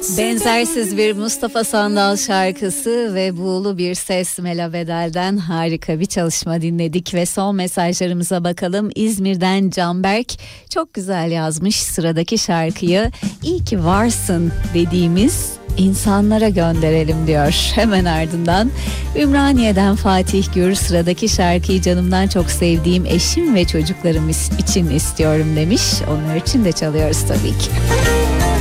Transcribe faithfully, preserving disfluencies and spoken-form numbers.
Benzersiz bir Mustafa Sandal şarkısı ve buğulu bir ses Mela Bedel'den harika bir çalışma dinledik ve son mesajlarımıza bakalım. İzmir'den Canberk çok güzel yazmış sıradaki şarkıyı. İyi ki varsın dediğimiz insanlara gönderelim diyor. Hemen ardından Ümraniye'den Fatih Gür sıradaki şarkıyı canımdan çok sevdiğim eşim ve çocuklarım için istiyorum demiş. Onlar için de çalıyoruz tabii ki.